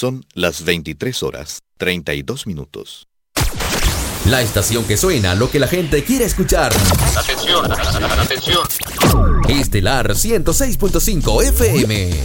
Son las 23:32. La estación que suena lo que la gente quiere escuchar. Atención, atención. Estelar 106.5 FM.